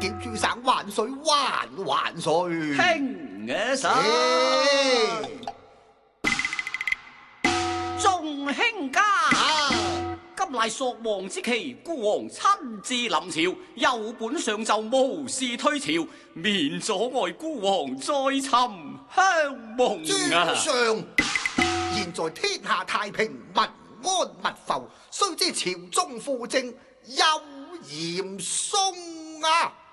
叫諸省萬歲萬歲！ 聽嘅手，眾卿家。今乃朔王之期，孤王親自臨朝，有本上奏無事推朝，免阻礙孤王再尋香夢啊！ 尊上，現在天下太平，民安物阜，須知朝中輔政有嚴嵩啊！